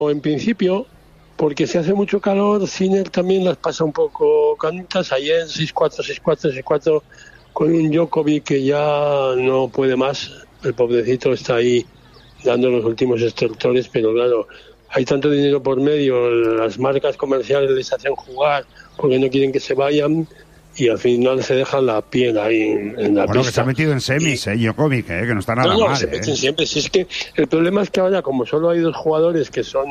en principio, porque si hace mucho calor, Sinner también las pasa un poco canutas. Ayer 6-4, 6-4, 6-4 con un Djokovic que ya no puede más. El pobrecito está ahí dando los últimos extractores, pero claro, hay tanto dinero por medio, las marcas comerciales les hacen jugar porque no quieren que se vayan y al final se dejan la piel ahí en la pista. Que se ha metido en semis, Djokovic, que no está nada mal. Se meten siempre. Si es que el problema es que ahora, como solo hay dos jugadores que son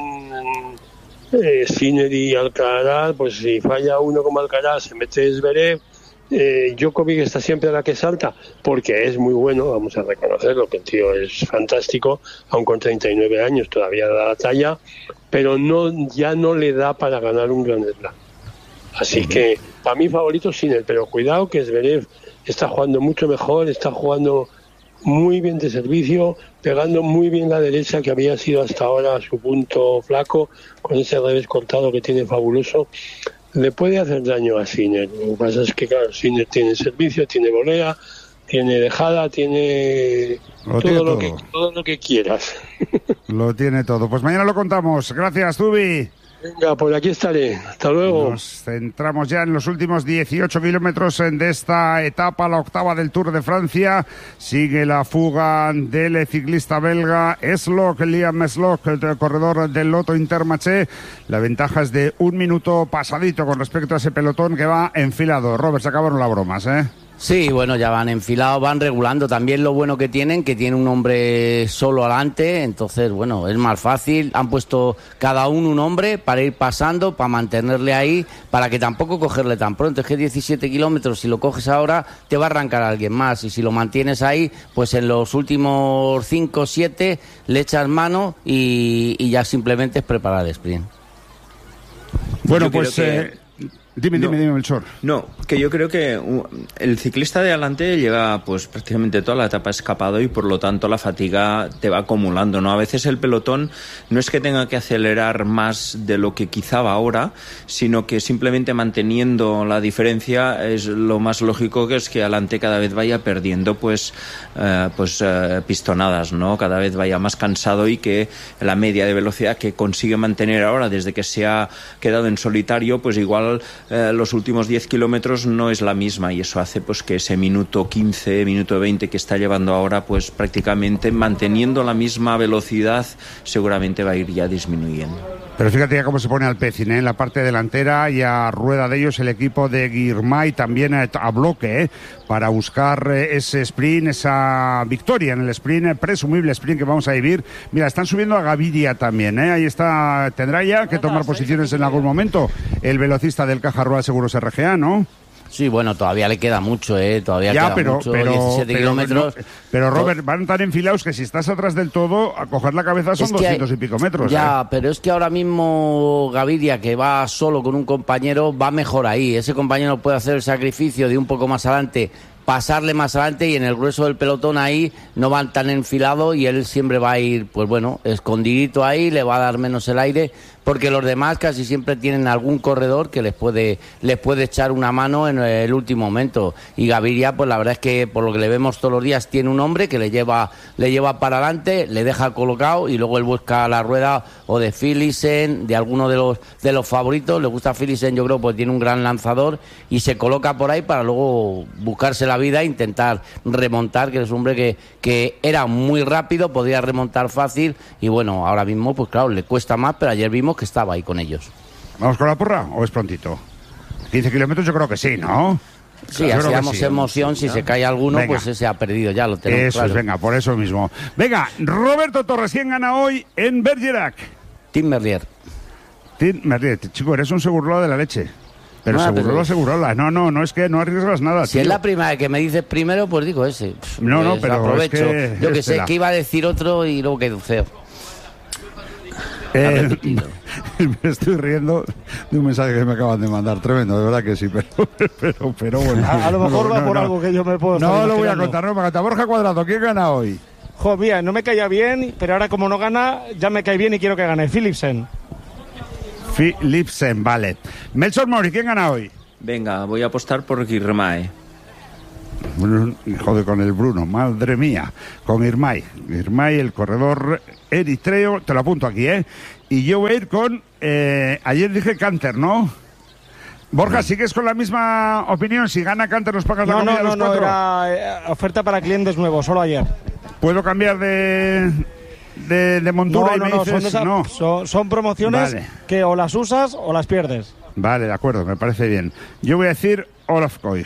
Sinner y Alcaraz, pues si falla uno como Alcaraz, se mete Zverev. Djokovic está siempre a la que salta porque es muy bueno, vamos a reconocerlo, que el tío es fantástico, aun con 39 años todavía da la talla, pero ya no le da para ganar un Grand Slam. Así que para mí favorito Sinner, pero cuidado que Zverev está jugando mucho mejor, está jugando muy bien de servicio, pegando muy bien la derecha, que había sido hasta ahora su punto flaco, con ese revés cortado que tiene fabuloso. Le puede hacer daño a Sinner. Lo que pasa es que, claro, Sinner tiene servicio, tiene volea, tiene dejada, tiene todo lo que quieras. Lo tiene todo. Pues mañana lo contamos. Gracias, Zubi. Venga, por aquí estaré. Hasta luego. Nos centramos ya en los últimos 18 kilómetros de esta etapa, la octava del Tour de Francia. Sigue la fuga del ciclista belga Liam Slock, el corredor del Lotto Intermarché. La ventaja es de 1 minuto pasadito con respecto a ese pelotón que va enfilado. Robert, se acabaron las bromas, Sí, bueno, ya van enfilados, van regulando. También lo bueno que tienen un hombre solo adelante, entonces, bueno, es más fácil. Han puesto cada uno un hombre para ir pasando, para mantenerle ahí, para que tampoco cogerle tan pronto. Es que 17 kilómetros, si lo coges ahora, te va a arrancar a alguien más. Y si lo mantienes ahí, pues en los últimos 5 o 7 le echas mano y ya simplemente es preparar el sprint. Bueno, pues... Dime, Melchor. No, que yo creo que el ciclista de adelante llega pues prácticamente toda la etapa escapado y por lo tanto la fatiga te va acumulando, ¿no? A veces el pelotón no es que tenga que acelerar más de lo que quizá va ahora, sino que simplemente manteniendo la diferencia es lo más lógico, que es que adelante cada vez vaya perdiendo pistonadas, ¿no? Cada vez vaya más cansado y que la media de velocidad que consigue mantener ahora desde que se ha quedado en solitario, pues igual los últimos 10 kilómetros no es la misma y eso hace pues que ese minuto 15, minuto 20 que está llevando ahora, pues prácticamente manteniendo la misma velocidad seguramente va a ir ya disminuyendo. Pero fíjate ya cómo se pone Alpecin, en la parte delantera y a rueda de ellos el equipo de Girmay también a bloque, para buscar ese sprint, esa victoria en el sprint, presumible sprint que vamos a vivir. Mira, están subiendo a Gaviria también, ahí está, tendrá ya que tomar posiciones en algún momento el velocista del Caja Rural Seguros RGA, ¿no? Sí, bueno, todavía le queda mucho, todavía ya, queda mucho, 17 kilómetros. Pero Robert, van tan enfilados que si estás atrás del todo, a coger la cabeza son 200 y pico metros. Ya, pero es que ahora mismo Gaviria, que va solo con un compañero, va mejor ahí. Ese compañero puede hacer el sacrificio de un poco más adelante, pasarle más adelante, y en el grueso del pelotón ahí no van tan enfilados y él siempre va a ir, pues bueno, escondidito ahí, le va a dar menos el aire, porque los demás casi siempre tienen algún corredor que les puede echar una mano en el último momento. Y Gaviria, pues la verdad es que por lo que le vemos todos los días, tiene un hombre que le lleva para adelante, le deja colocado y luego él busca la rueda o de Philipsen, de alguno de los favoritos. Le gusta Philipsen, yo creo, pues tiene un gran lanzador y se coloca por ahí para luego buscarse la vida e intentar remontar, que es un hombre que era muy rápido, podía remontar fácil y bueno, ahora mismo pues claro, le cuesta más, pero ayer vimos que estaba ahí con ellos. ¿Vamos con la porra o es prontito? 15 kilómetros yo creo que sí, ¿no? Sí, hacíamos sí, emoción, si se cae alguno, venga, pues ese ha perdido, ya lo tenemos eso claro. Es, venga, por eso mismo. Venga, Roberto Torres, ¿quién gana hoy en Bergerac? Tim Merlier. Chico, eres un segurola de la leche. Pero segurola. No, es que no arriesgas nada, si tío. Es la primera que me dices primero, pues digo ese. No, pero aprovecho. Es que yo que sé, que iba a decir otro y luego quedó feo. Me estoy riendo de un mensaje que me acaban de mandar, tremendo, de verdad que sí, pero bueno. A lo mejor va por algo que yo me puedo estar lo voy a contar, no me encanta. Borja Cuadrado, ¿quién gana hoy? Mira, no me caía bien, pero ahora como no gana, ya me cae bien y quiero que gane. Philipsen, vale. Melchor Mori, ¿quién gana hoy? Venga, voy a apostar por Girmay. Joder, con el Bruno, madre mía, con Girmay, el corredor eritreo, te lo apunto aquí, y yo voy a ir con, ayer dije Canter, ¿no? Borja, ¿sigues con la misma opinión? Si gana Canter, ¿nos pagas la comida de los cuatro? No, era oferta para clientes nuevos, solo ayer. ¿Puedo cambiar de montura? Son promociones que o las usas o las pierdes. Vale, de acuerdo, me parece bien. Yo voy a decir Olaf Koig,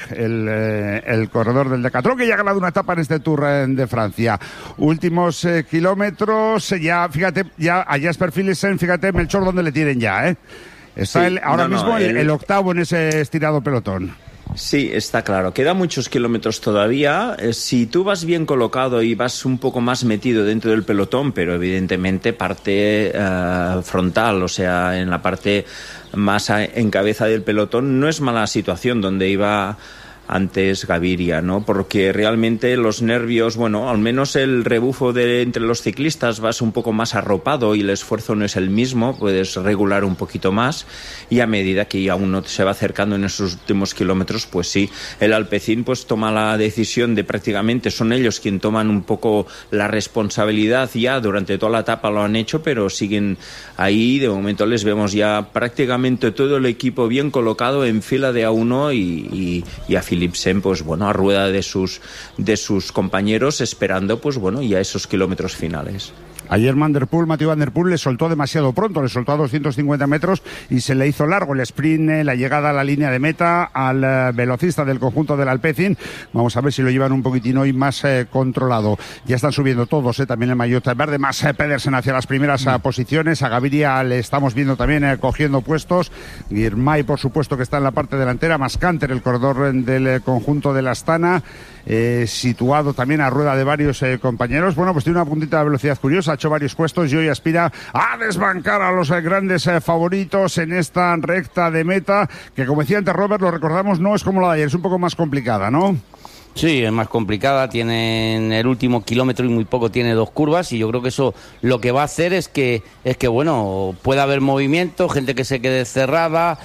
el corredor del Decathlon, que ya ha ganado una etapa en este Tour de Francia. Últimos kilómetros, ya, fíjate, ya a Jasper Philipsen, fíjate, Melchor, ¿dónde le tienen ya, Está ahora mismo el octavo en ese estirado pelotón. Sí, está claro. Quedan muchos kilómetros todavía. Si tú vas bien colocado y vas un poco más metido dentro del pelotón, pero evidentemente parte frontal, o sea, en la parte más en cabeza del pelotón, no es mala situación donde iba antes Gaviria, ¿no? Porque realmente los nervios, bueno, al menos el rebufo entre los ciclistas vas un poco más arropado y el esfuerzo no es el mismo, puedes regular un poquito más, y a medida que ya uno se va acercando en esos últimos kilómetros, pues sí, el Alpecin pues toma la decisión de prácticamente, son ellos quien toman un poco la responsabilidad ya, durante toda la etapa lo han hecho, pero siguen ahí, de momento les vemos ya prácticamente todo el equipo bien colocado en fila de A1 y a Philipsen, pues bueno, a rueda de sus compañeros, esperando, pues bueno, ya esos kilómetros finales. Ayer Mathieu Van Der Poel le soltó demasiado pronto, le soltó a 250 metros y se le hizo largo el sprint, la llegada a la línea de meta al velocista del conjunto del Alpecin. Vamos a ver si lo llevan un poquitín hoy más controlado. Ya están subiendo todos, también el maillot verde, más Pedersen hacia las primeras posiciones. A Gaviria le estamos viendo también cogiendo puestos. Girmay, por supuesto, que está en la parte delantera, más Canter, el corredor del conjunto de la Astana, situado también a rueda de varios compañeros. Bueno, pues tiene una puntita de velocidad curiosa, ha hecho varios puestos y hoy aspira a desbancar a los grandes favoritos en esta recta de meta, que como decía antes Robert, lo recordamos, no es como la de ayer, es un poco más complicada, ¿no? Sí, es más complicada, tiene en el último kilómetro y muy poco tiene 2 curvas, y yo creo que eso lo que va a hacer es que bueno, puede haber movimiento, gente que se quede cerrada,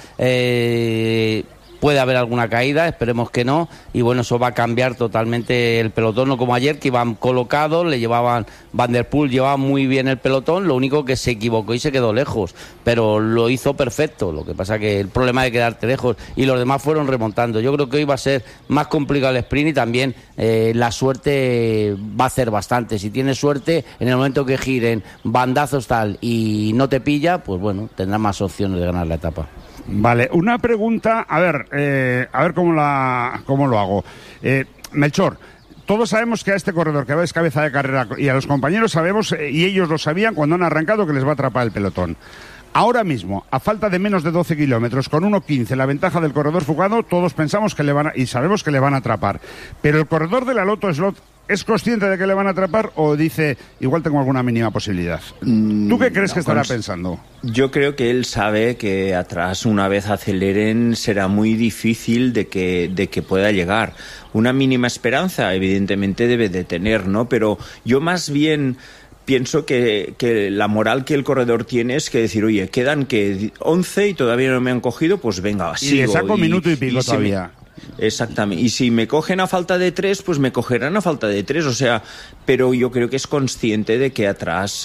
puede haber alguna caída, esperemos que no, y bueno, eso va a cambiar totalmente el pelotón, no como ayer, que iban colocados, le llevaban, Van Der Poel llevaba muy bien el pelotón, lo único que se equivocó y se quedó lejos, pero lo hizo perfecto, lo que pasa que el problema de quedarte lejos, y los demás fueron remontando. Yo creo que hoy va a ser más complicado el sprint, y también la suerte va a hacer bastante. Si tienes suerte, en el momento que giren bandazos tal y no te pilla, pues bueno, tendrás más opciones de ganar la etapa. Vale, una pregunta, a ver cómo lo hago. Melchor, todos sabemos que a este corredor que va es cabeza de carrera, y a los compañeros sabemos, y ellos lo sabían cuando han arrancado, que les va a atrapar el pelotón. Ahora mismo, a falta de menos de 12 kilómetros, con 1.15, la ventaja del corredor fugado, todos pensamos que y sabemos que le van a atrapar. Pero el corredor de la Lotto Slot, ¿es consciente de que le van a atrapar o dice, igual tengo alguna mínima posibilidad? ¿Tú qué crees que estará pensando? Yo creo que él sabe que atrás, una vez aceleren, será muy difícil de que pueda llegar. Una mínima esperanza, evidentemente, debe de tener, ¿no? Pero yo más bien pienso que la moral que el corredor tiene es que decir, oye, quedan que 11 y todavía no me han cogido, pues venga, sigo. Y le saco un minuto y pico todavía. Exactamente, y si me cogen a falta de 3, pues me cogerán a falta de 3, o sea, pero yo creo que es consciente de que atrás,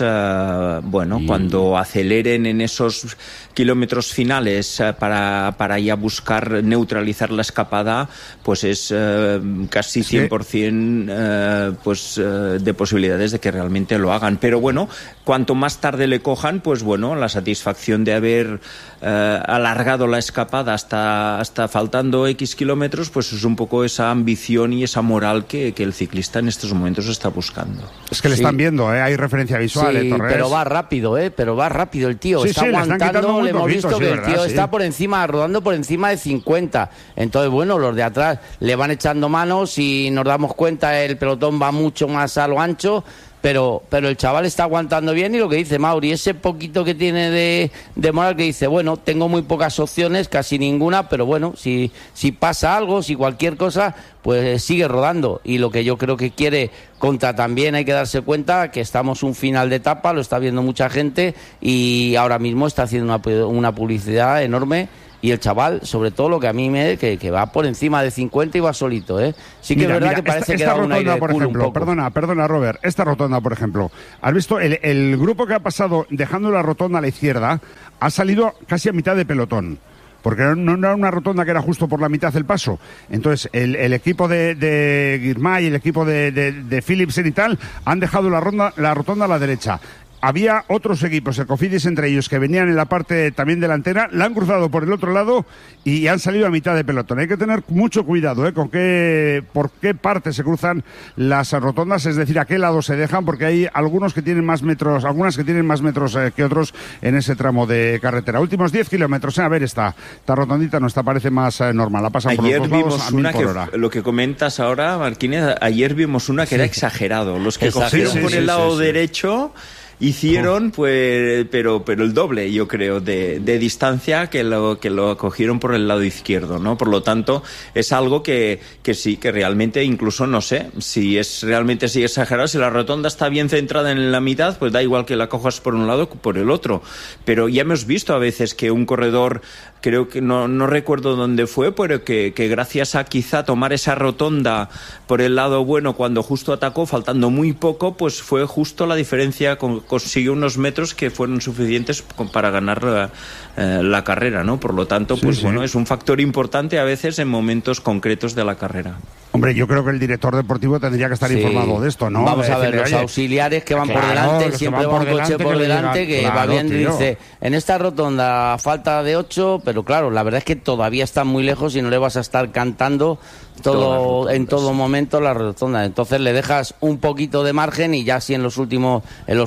cuando aceleren en esos kilómetros finales para ya buscar neutralizar la escapada, pues es casi 100% de posibilidades de que realmente lo hagan. Pero bueno, cuanto más tarde le cojan, pues bueno, la satisfacción de haber alargado la escapada hasta faltando X kilómetros, pues es un poco esa ambición y esa moral que el ciclista en estos momentos está buscando. Es que le están viendo, hay referencia visual, sí, Torres. pero va rápido, el tío sí, está aguantando, le hemos visto que el tío está por encima, rodando por encima de 50, entonces bueno, los de atrás le van echando manos y nos damos cuenta, el pelotón va mucho más a lo ancho, pero el chaval está aguantando bien, y lo que dice Mauri, ese poquito que tiene de moral, que dice, bueno, tengo muy pocas opciones, casi ninguna, pero bueno, si pasa algo, si cualquier cosa, pues sigue rodando. Y lo que yo creo que quiere Conta también, hay que darse cuenta que estamos un final de etapa, lo está viendo mucha gente, y ahora mismo está haciendo una publicidad enorme, y el chaval, sobre todo lo que a mí que va por encima de 50 y va solito, ¿eh? Sí que es verdad que parece que da un aire de por culo ejemplo, un poco. Perdona Robert, esta rotonda por ejemplo, ¿has visto el grupo que ha pasado dejando la rotonda a la izquierda? Ha salido casi a mitad de pelotón, porque no era una rotonda que era justo por la mitad del paso. Entonces, el equipo de Girmay y el equipo de Philipsen y tal han dejado la rotonda a la derecha. Había otros equipos, el Cofidis entre ellos, que venían en la parte también delantera, la han cruzado por el otro lado y han salido a mitad de pelotón. Hay que tener mucho cuidado, por qué parte se cruzan las rotondas, es decir, a qué lado se dejan, porque hay algunos que tienen más metros, algunas que tienen más metros que otros en ese tramo de carretera. Últimos 10 kilómetros, a ver, esta rotondita nos parece más normal, la pasan por los dos lados a 1000 por hora. Lo que comentas ahora, Martínez, ayer vimos una que era exagerado. Los que cogieron por el lado derecho hicieron pero el doble, yo creo, de distancia que lo cogieron por el lado izquierdo, ¿no? Por lo tanto, es algo que sí, que realmente, incluso no sé si es realmente así exagerado. Si la rotonda está bien centrada en la mitad, pues da igual que la cojas por un lado o por el otro. Pero ya hemos visto a veces que un corredor, creo que no recuerdo dónde fue, pero que gracias a quizá tomar esa rotonda por el lado bueno cuando justo atacó, faltando muy poco, pues fue justo la diferencia, consiguió unos metros que fueron suficientes para ganar la carrera, ¿no? Por lo tanto, pues bueno, es un factor importante a veces en momentos concretos de la carrera. Hombre, yo creo que el director deportivo tendría que estar informado de esto, ¿no? Vamos a ver, los auxiliares que van por delante, siempre va un coche por delante que va viendo y dice, en esta rotonda falta de 8, pero claro, la verdad es que todavía está muy lejos y no le vas a estar cantando en todo momento la rotonda. Entonces le dejas un poquito de margen y ya si en los últimos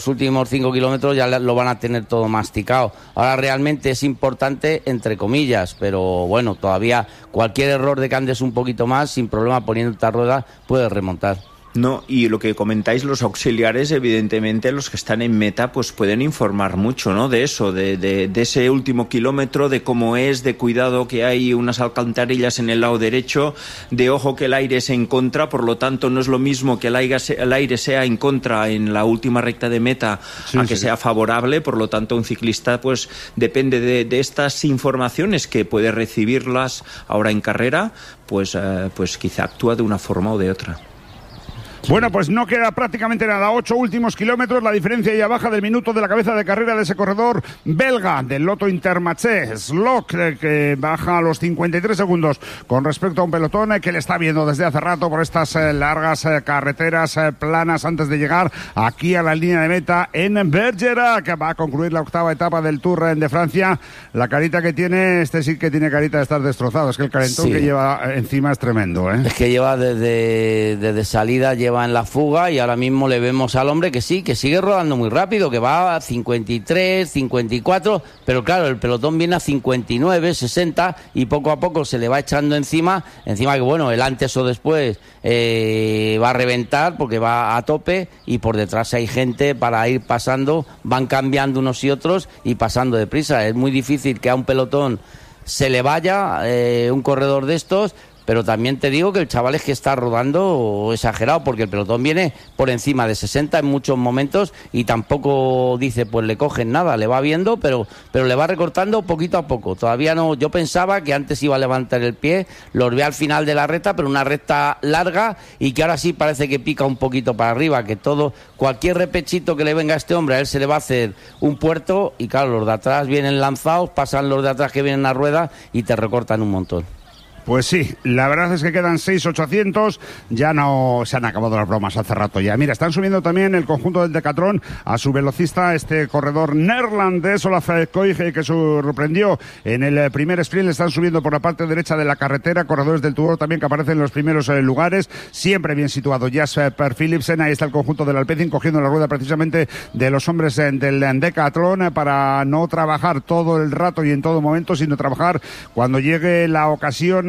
5 kilómetros ya lo van a tener todo masticado. Ahora realmente es importante, entre comillas, pero bueno, todavía cualquier error de que andes un poquito más, sin problema poniendo esta rueda, puedes remontar. No, y lo que comentáis, los auxiliares, evidentemente, los que están en meta, pues pueden informar mucho, ¿no? De eso, de ese último kilómetro, de cómo es, de cuidado que hay unas alcantarillas en el lado derecho, de ojo que el aire es en contra, por lo tanto no es lo mismo que el aire sea en contra en la última recta de meta a que sea favorable, por lo tanto un ciclista pues depende de estas informaciones que puede recibirlas ahora en carrera, pues quizá actúa de una forma o de otra. Bueno, pues no queda prácticamente nada. 8 últimos kilómetros. La diferencia ya baja del minuto de la cabeza de carrera de ese corredor belga del Lotto Intermarché, Slock, que baja a los 53 segundos con respecto a un pelotón que le está viendo desde hace rato por estas largas carreteras planas antes de llegar aquí a la línea de meta en Bergerac, que va a concluir la octava etapa del Tour de Francia. La carita que tiene, sí que tiene carita de estar destrozado. Es que el calentón que lleva encima es tremendo, ¿eh? Es que lleva desde salida, lleva en la fuga y ahora mismo le vemos al hombre que sigue rodando muy rápido, que va a 53, 54, pero claro, el pelotón viene a 59, 60 y poco a poco se le va echando encima que bueno, el antes o después va a reventar porque va a tope y por detrás hay gente para ir pasando, van cambiando unos y otros y pasando deprisa. Es muy difícil que a un pelotón se le vaya un corredor de estos. Pero también te digo que el chaval es que está rodando exagerado, porque el pelotón viene por encima de 60 en muchos momentos y tampoco dice, pues le cogen nada, le va viendo, pero le va recortando poquito a poco. Todavía no, yo pensaba que antes iba a levantar el pie, los ve al final de la recta, pero una recta larga y que ahora sí parece que pica un poquito para arriba, que cualquier repechito que le venga a este hombre, a él se le va a hacer un puerto y claro, los de atrás vienen lanzados, pasan los de atrás que vienen a rueda y te recortan un montón. Pues sí, la verdad es que quedan 6.800, ya no se han acabado las bromas hace rato ya. Mira, están subiendo también el conjunto del Decathlon a su velocista, este corredor neerlandés, Olaf Koig, que sorprendió en el primer sprint. Le están subiendo por la parte derecha de la carretera, corredores del Tour también que aparecen en los primeros lugares, siempre bien situado Jasper Philipsen. Ahí está el conjunto del Alpecin cogiendo la rueda precisamente de los hombres del Decathlon para no trabajar todo el rato y en todo momento, sino trabajar cuando llegue la ocasión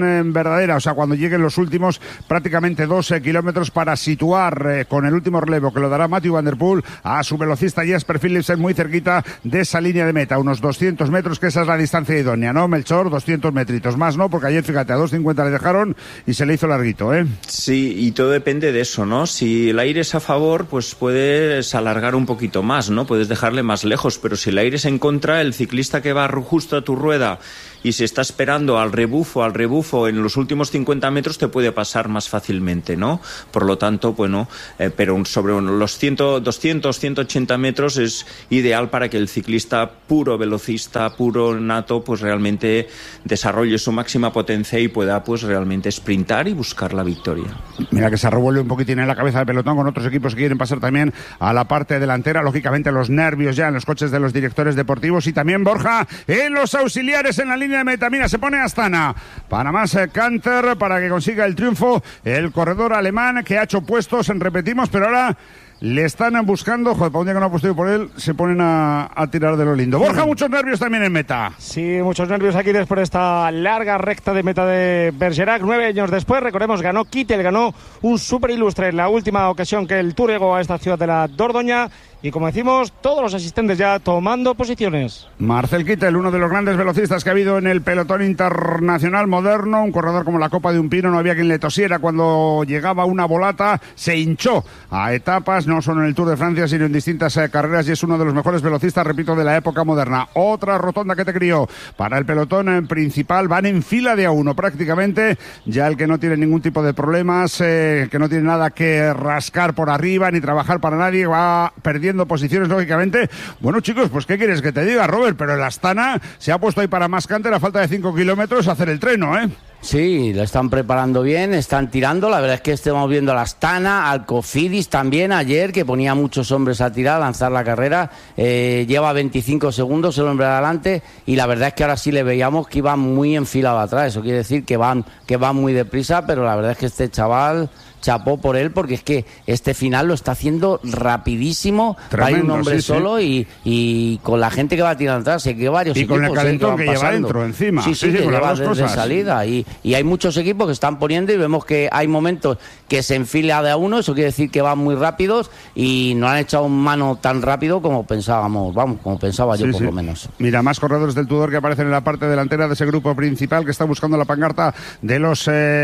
verdadera, o sea, cuando lleguen los últimos prácticamente 2 kilómetros para situar con el último relevo que lo dará Matthew Van Der Poel a su velocista Jasper Philipsen muy cerquita de esa línea de meta, unos 200 metros, que esa es la distancia idónea, ¿no, Melchor? 200 metritos más, ¿no? Porque ayer, fíjate, a 2.50 le dejaron y se le hizo larguito, ¿eh? Sí, y todo depende de eso, ¿no? Si el aire es a favor, pues puedes alargar un poquito más, ¿no? Puedes dejarle más lejos, pero si el aire es en contra, el ciclista que va justo a tu rueda y se está esperando al rebufo en los últimos 50 metros te puede pasar más fácilmente, ¿no? Por lo tanto, bueno, pero sobre los 200, 180 metros es ideal para que el ciclista puro velocista, puro nato, pues realmente desarrolle su máxima potencia y pueda pues realmente sprintar y buscar la victoria. Mira que se revuelve un poquitín en la cabeza del pelotón con otros equipos que quieren pasar también a la parte delantera, lógicamente los nervios ya en los coches de los directores deportivos y también, Borja, en los auxiliares en la línea de meta. Mira, se pone Astana para más Canter, para que consiga el triunfo el corredor alemán que ha hecho puestos, repetimos, pero ahora le están buscando, joder, para un día que no ha apostado por él, se ponen a tirar de lo lindo. Borja, muchos nervios también en meta. Sí, muchos nervios aquí después de esta larga recta de meta de Bergerac. 9 años después, recordemos, ganó Kittel, ganó un súper ilustre en la última ocasión que el Tour llegó a esta ciudad de la Dordoña. Y como decimos, todos los asistentes ya tomando posiciones. Marcel Kittel, uno de los grandes velocistas que ha habido en el pelotón internacional moderno, un corredor como la copa de un pino, no había quien le tosiera cuando llegaba una volata, se hinchó a etapas, no solo en el Tour de Francia, sino en distintas carreras, y es uno de los mejores velocistas, repito, de la época moderna. Otra rotonda que te crió para el pelotón principal, van en fila de a uno prácticamente, ya el que no tiene ningún tipo de problemas, que no tiene nada que rascar por arriba, ni trabajar para nadie, va perdiendo posiciones, lógicamente. Bueno, chicos, pues ¿qué quieres que te diga, Robert? Pero el Astana se ha puesto ahí para más Canter a falta de 5 kilómetros a hacer el treno, ¿eh? Sí, lo están preparando bien, están tirando. La verdad es que estamos viendo a la Astana, al Cofidis también ayer, que ponía a muchos hombres a tirar, a lanzar la carrera. Lleva 25 segundos el hombre de adelante y la verdad es que ahora sí le veíamos que iba muy enfilado atrás. Eso quiere decir que van muy deprisa, pero la verdad es que este chaval, chapó por él, porque es que este final lo está haciendo rapidísimo. Tremendo, hay un hombre sí, solo sí. Y con la gente que va a tirar atrás, sé que varios y equipos con el calentón que lleva dentro encima. Sí, que con lleva desde salida. Y hay muchos equipos que están poniendo y vemos que hay momentos que se enfila de a uno, eso quiere decir que van muy rápidos y no han echado mano tan rápido como pensábamos, como pensaba yo por lo menos. Mira, más corredores del Tudor que aparecen en la parte delantera de ese grupo principal que está buscando la pancarta de los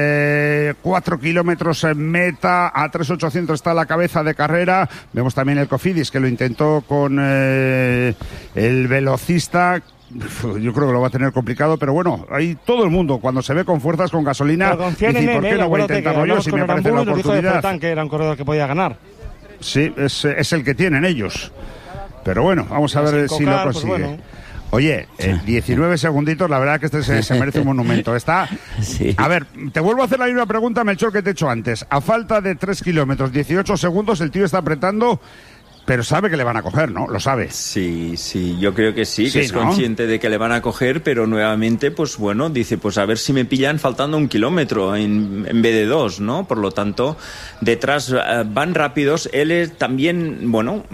4 kilómetros meta. A 3.800 está la cabeza de carrera. Vemos también el Cofidis que lo intentó con el velocista. Yo creo que lo va a tener complicado, pero bueno, ahí todo el mundo cuando se ve con fuerzas, con gasolina, dice, ¿por qué no voy a intentarlo yo si me parece la oportunidad? Que era un corredor que podía ganar. Sí, es el que tienen ellos. Pero bueno, vamos a ver si lo consigue. Pues bueno. Oye, 19 segunditos, la verdad que este se merece un monumento. Está. Sí. A ver, te vuelvo a hacer la misma pregunta, Melchor, que te he hecho antes. A falta de 3 kilómetros, 18 segundos, el tío está apretando. Pero sabe que le van a coger, ¿no? Lo sabe. Sí, yo creo que sí, que es consciente de que le van a coger, pero nuevamente, pues bueno, dice, pues a ver si me pillan faltando 1 kilómetro en vez de 2, ¿no? Por lo tanto, detrás van rápidos. Él también, bueno,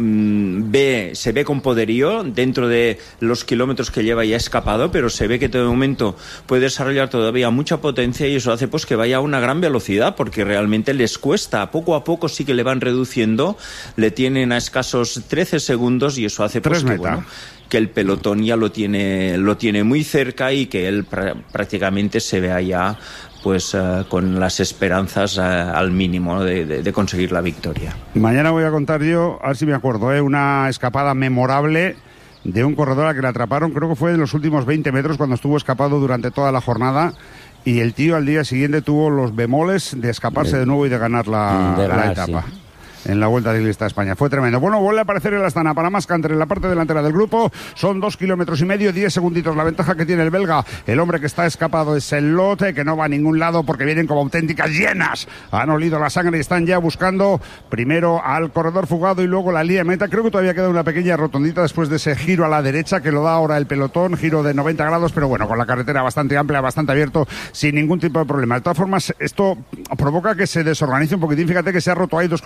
se ve con poderío dentro de los kilómetros que lleva ya escapado, pero se ve que de momento puede desarrollar todavía mucha potencia y eso hace pues que vaya a una gran velocidad, porque realmente les cuesta. Poco a poco sí que le van reduciendo, le tienen a escasos 13 segundos y eso hace pues que el pelotón ya lo tiene muy cerca y que él prácticamente se vea ya pues con las esperanzas al mínimo, ¿no? de conseguir la victoria. Mañana voy a contar yo, a ver si me acuerdo, una escapada memorable de un corredor al que le atraparon, creo que fue en los últimos 20 metros cuando estuvo escapado durante toda la jornada. Y el tío al día siguiente tuvo los bemoles de escaparse de nuevo y de ganar la etapa. Sí. En la Vuelta Ciclista a España. Fue tremendo. Bueno, vuelve a aparecer el Astana para más Canter en la parte delantera del grupo. Son 2,5 kilómetros, 10 segunditos. La ventaja que tiene el belga. El hombre que está escapado es el Lote, que no va a ningún lado porque vienen como auténticas hienas. Han olido la sangre y están ya buscando primero al corredor fugado y luego la línea de meta. Creo que todavía queda una pequeña rotondita después de ese giro a la derecha que lo da ahora el pelotón. Giro de 90 grados, pero bueno, con la carretera bastante amplia, bastante abierto, sin ningún tipo de problema. De todas formas, esto provoca que se desorganice un poquitín. Fíjate que se ha roto ahí 2 corredores de la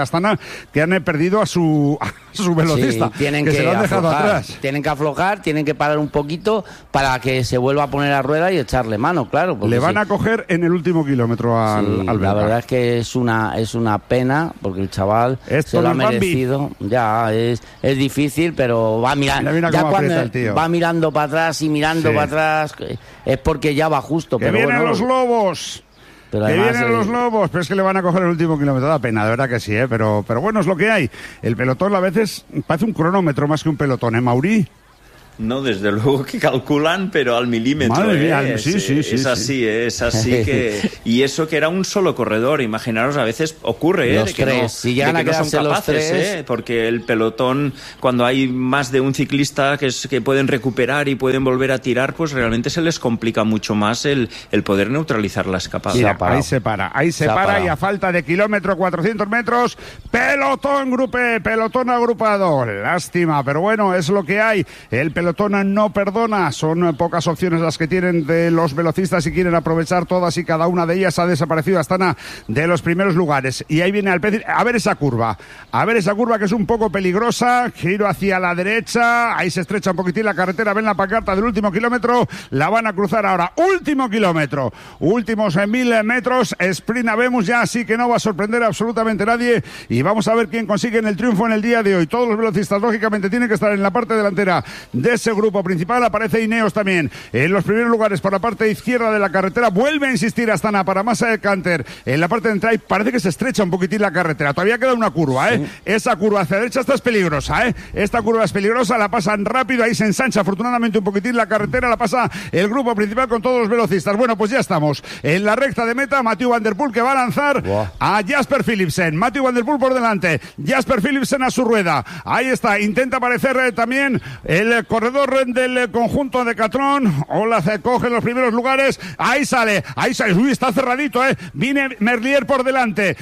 Astana, que han perdido a su velocista, sí, tienen que se lo han dejado atrás. Tienen que aflojar, tienen que parar un poquito para que se vuelva a poner a rueda y echarle mano, claro. Le van a coger en el último kilómetro al belga. La verdad es que es una pena, porque el chaval se lo ha merecido. Ya, es difícil, pero va mirando. Ya cuando va mirando para atrás y mirando para atrás, es porque ya va justo. ¡Que pero vienen bueno, los lobos! Pero además, vienen los lobos, pero es que le van a coger el último kilómetro. Da pena, de verdad que sí, pero bueno, es lo que hay. El pelotón a veces parece un cronómetro más que un pelotón, ¿eh, Mauri? No, desde luego que calculan, pero al milímetro. Madre mía, sí, es así que... Y eso que era un solo corredor, imaginaros, a veces ocurre, los tres, no, si llegan a quedarse no son capaces, los tres... porque el pelotón, cuando hay más de un ciclista que pueden recuperar y pueden volver a tirar, pues realmente se les complica mucho más el poder neutralizar la escapada. Mira, ahí se para y a falta de kilómetro, 400 metros, pelotón grupé, pelotón agrupado. Lástima, pero bueno, es lo que hay. El pelotón no perdona, son pocas opciones las que tienen de los velocistas y quieren aprovechar todas y cada una de ellas. Ha desaparecido Astana de los primeros lugares y ahí viene a ver esa curva que es un poco peligrosa, giro hacia la derecha, ahí se estrecha un poquitín la carretera, ven la pancarta del último kilómetro, la van a cruzar ahora, último kilómetro, últimos 1000 metros, sprint vemos ya, así que no va a sorprender absolutamente nadie y vamos a ver quién consigue el triunfo en el día de hoy. Todos los velocistas lógicamente tienen que estar en la parte delantera de ese grupo principal. Aparece Ineos también en los primeros lugares por la parte izquierda de la carretera. Vuelve a insistir Astana para Massa de Canter en la parte de entrada y parece que se estrecha un poquitín la carretera. Todavía queda una curva, ¿eh? Sí. Esa curva hacia la derecha esta es peligrosa, ¿eh? Esta curva es peligrosa, la pasan rápido, ahí se ensancha afortunadamente un poquitín la carretera, la pasa el grupo principal con todos los velocistas. Bueno, pues ya estamos en la recta de meta. Mathieu van der Poel que va a lanzar a Jasper Philipsen. Mathieu van der Poel por delante, Jasper Philipsen a su rueda. Ahí está, intenta aparecer también el corredor del conjunto de Decathlon. Olaz coge los primeros lugares. Ahí sale. Uy, está cerradito, Viene Merlier por delante.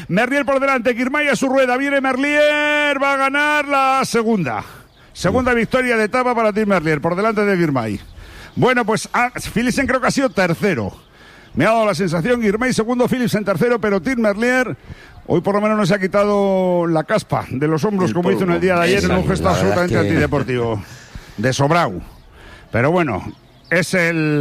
Girmay a su rueda. Viene Merlier. Va a ganar la segunda victoria de etapa para Tim Merlier por delante de Girmay. Bueno, pues Philipsen creo que ha sido tercero. Me ha dado la sensación. Girmay segundo, Philipsen tercero, pero Tim Merlier hoy por lo menos no se ha quitado la caspa de los hombros como hizo en el día de ayer en un gesto absolutamente antideportivo. De sobrao. Pero bueno, es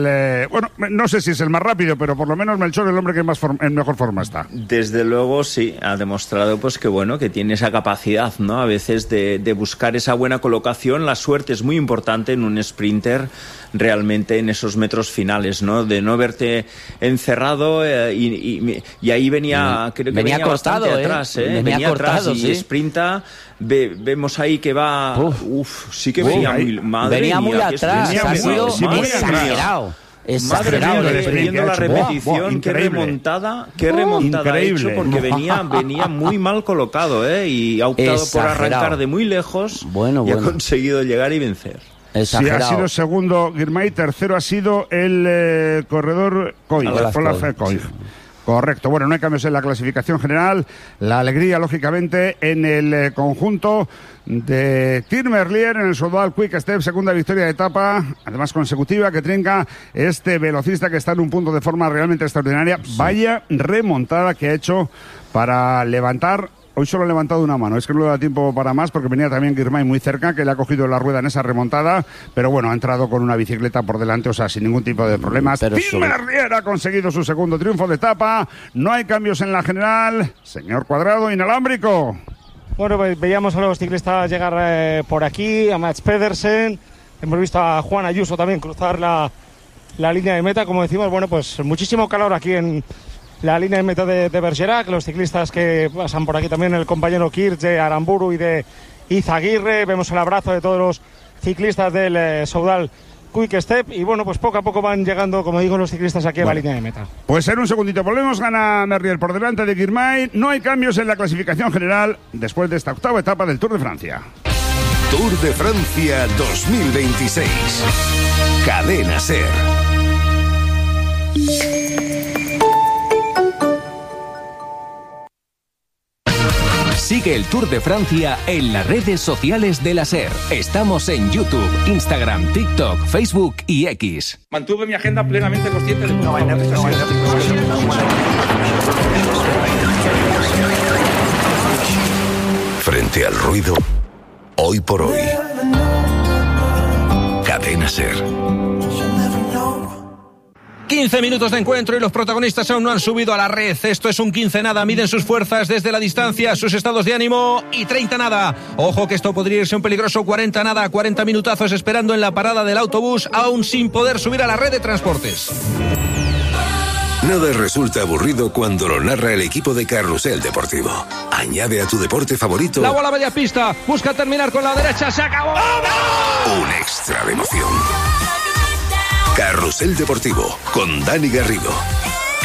no sé si es el más rápido, pero por lo menos Melchor es el hombre que en mejor forma está. Desde luego sí, ha demostrado pues que tiene esa capacidad, ¿no? A veces de buscar esa buena colocación. La suerte es muy importante en un sprinter, realmente en esos metros finales, ¿no? De no verte encerrado y ahí venía cortado, bastante atrás, venía atrás y sí. Sprinta. Vemos ahí que va... sí que venía muy atrás. Ha sido exagerado. Exagerado. Viendo la repetición, qué remontada ha hecho, porque venía muy mal colocado, y ha optado por arrancar de muy lejos y ha conseguido llegar y vencer. Exagerado. Sí, ha sido segundo Girmay, tercero ha sido el corredor Olaf Koig. Correcto. Bueno, no hay cambios en la clasificación general. La alegría, lógicamente, en el conjunto de Tim Merlier en el Soudal Quick Step, segunda victoria de etapa, además consecutiva, que trinca este velocista que está en un punto de forma realmente extraordinaria. Sí. Vaya remontada que ha hecho para levantar. Hoy solo ha levantado una mano, es que no le da tiempo para más porque venía también Girmay muy cerca, que le ha cogido la rueda en esa remontada, pero bueno, ha entrado con una bicicleta por delante, o sea, sin ningún tipo de problemas. Tim Merlier ha conseguido su segundo triunfo de etapa, no hay cambios en la general. Señor Cuadrado, inalámbrico. Bueno, pues veíamos a los ciclistas llegar por aquí, a Mats Pedersen, hemos visto a Juan Ayuso también cruzar la línea de meta, como decimos, bueno, pues muchísimo calor aquí en la línea de meta de Bergerac, los ciclistas que pasan por aquí también, el compañero Kirch de Aramburu y de Izaguirre, vemos el abrazo de todos los ciclistas del Soudal Quick Step y bueno, pues poco a poco van llegando, como digo, los ciclistas aquí a la línea de meta. Pues en un segundito volvemos, gana Merlier por delante de Girmay, no hay cambios en la clasificación general después de esta octava etapa del Tour de Francia. Tour de Francia 2026. Cadena SER. Sigue el Tour de Francia en las redes sociales de la SER. Estamos en YouTube, Instagram, TikTok, Facebook y X. Mantuve mi agenda plenamente consciente de todo. Frente al ruido, hoy por hoy. Cadena SER. 15 minutos de encuentro y los protagonistas aún no han subido a la red. Esto es un 15 nada. Miden sus fuerzas desde la distancia, sus estados de ánimo, y 30 nada. Ojo que esto podría irse un peligroso 40 nada. 40 minutazos esperando en la parada del autobús, aún sin poder subir a la red de transportes. Nada resulta aburrido cuando lo narra el equipo de Carrusel Deportivo. Añade a tu deporte favorito La bola a media pista, busca terminar con la derecha, se acabó. un extra de emoción. Carrusel Deportivo con Dani Garrido.